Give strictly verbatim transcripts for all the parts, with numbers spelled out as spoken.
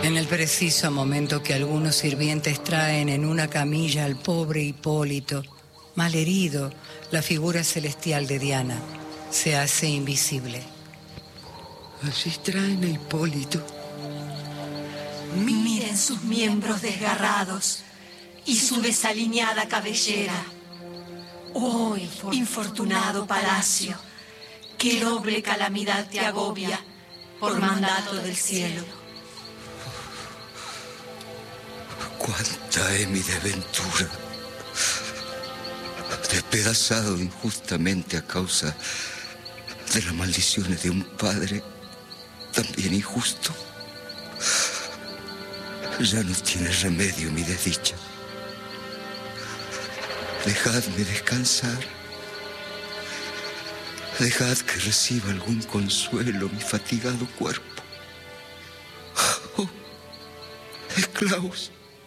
En el preciso momento que algunos sirvientes traen en una camilla al pobre Hipólito, malherido, la figura celestial de Diana se hace invisible. Allí traen a Hipólito. Miren sus miembros desgarrados y su desaliñada cabellera. Oh, infortunado palacio, qué doble calamidad te agobia por mandato del cielo. Cuánta es mi desventura, despedazado injustamente a causa de las maldiciones de un padre también injusto. Ya no tiene remedio mi desdicha. Dejadme descansar. Dejad que reciba algún consuelo mi fatigado cuerpo. Oh, esclavos,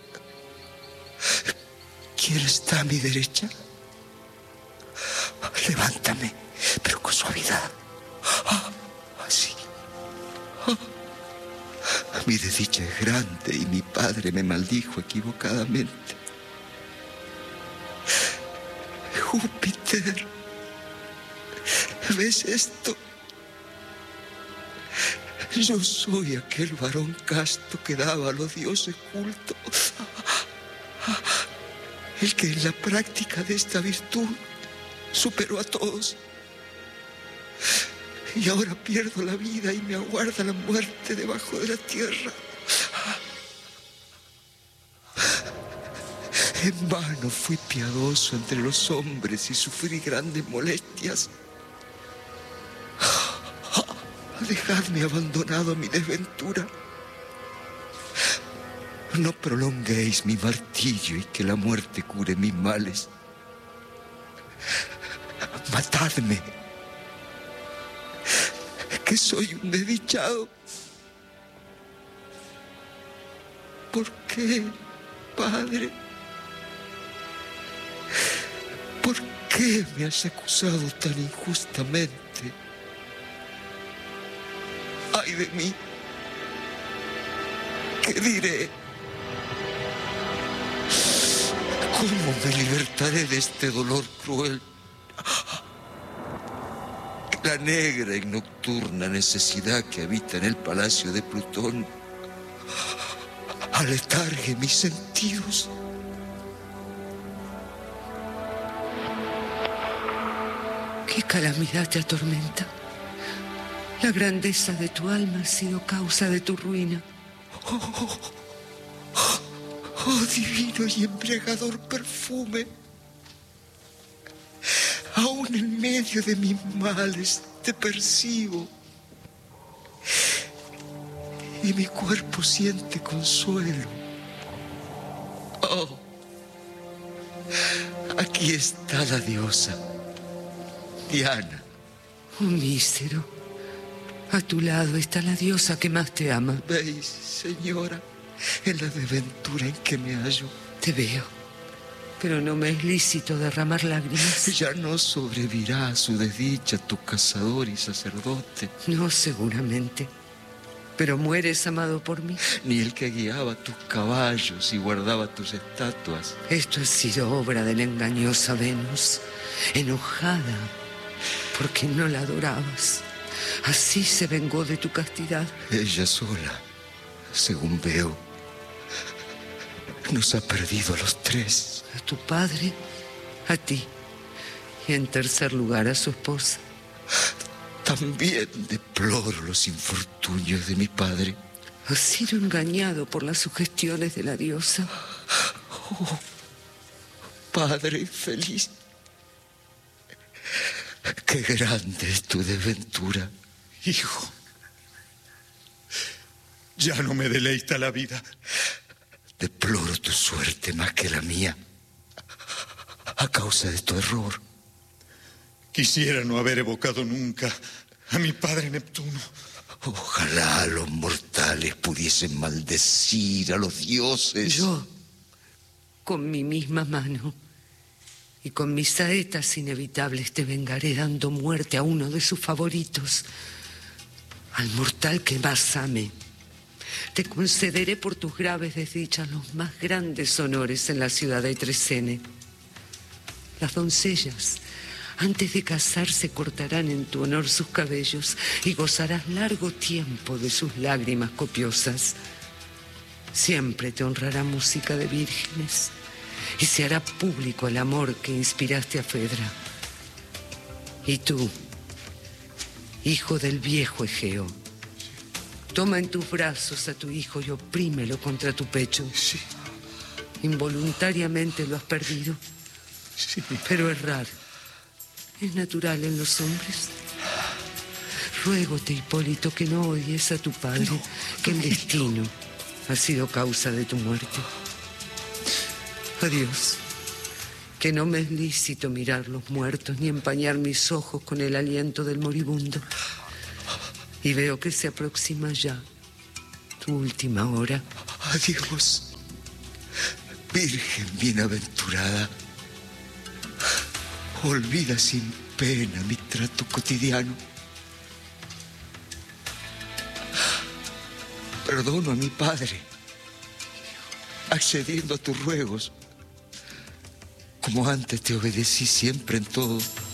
¿quién está a mi derecha? Levántame, pero con suavidad. Así. Mi desdicha es grande y mi padre me maldijo equivocadamente. Júpiter, ¿ves esto? Yo soy aquel varón casto que daba a los dioses culto. El que en la práctica de esta virtud superó a todos. Y ahora pierdo la vida y me aguarda la muerte debajo de la tierra. En vano fui piadoso entre los hombres y sufrí grandes molestias. Dejadme abandonado a mi desventura. No prolonguéis mi martirio y que la muerte cure mis males. Matadme, que soy un desdichado. ¿Por qué, Padre? ¿Por qué me has acusado tan injustamente? ¡Ay de mí! ¿Qué diré? ¿Cómo me libertaré de este dolor cruel? La negra y nocturna necesidad que habita en el palacio de Plutón aletargue mis sentidos. ¿Qué calamidad te atormenta? La grandeza de tu alma ha sido causa de tu ruina. Oh, oh, oh, oh divino y embriagador perfume. Aún en medio de mis males te percibo. Y mi cuerpo siente consuelo. Oh, aquí está la diosa, Diana. Oh, mísero, a tu lado está la diosa que más te ama. ¿Veis, señora, en la desventura en que me hallo? Te veo, pero no me es lícito derramar lágrimas. Ya no sobrevivirá a su desdicha tu cazador y sacerdote. No, seguramente. Pero mueres amado por mí. Ni el que guiaba tus caballos y guardaba tus estatuas. Esto ha sido obra de la engañosa Venus, enojada porque no la adorabas. Así se vengó de tu castidad. Ella sola, según veo, nos ha perdido a los tres. A tu padre, a ti, y en tercer lugar a su esposa. También deploro los infortunios de mi padre. Has sido engañado por las sugestiones de la diosa. Oh, padre infeliz, qué grande es tu desventura. Hijo, ya no me deleita la vida. Deploro tu suerte más que la mía, a causa de tu error. Quisiera no haber evocado nunca a mi padre Neptuno. Ojalá los mortales pudiesen maldecir a los dioses. Yo, con mi misma mano y con mis saetas inevitables, te vengaré dando muerte a uno de sus favoritos, al mortal que más ame. te concederé por tus graves desdichas los más grandes honores en la ciudad de Tresene. Las doncellas, antes de casarse, cortarán en tu honor sus cabellos y gozarás largo tiempo de sus lágrimas copiosas. Siempre te honrará música de vírgenes y se hará público el amor que inspiraste a Fedra. Y tú, hijo del viejo Egeo, toma en tus brazos a tu hijo y oprímelo contra tu pecho. Sí. Involuntariamente lo has perdido. Sí. Pero errar es natural en los hombres. Ruégote, Hipólito, que no odies a tu padre, no, que el destino ha sido causa de tu muerte. Adiós, que no me es lícito mirar los muertos ni empañar mis ojos con el aliento del moribundo. Y veo que se aproxima ya tu última hora. Adiós, Virgen bienaventurada. Olvida sin pena mi trato cotidiano. Perdono a mi padre, accediendo a tus ruegos, como antes te obedecí siempre en todo.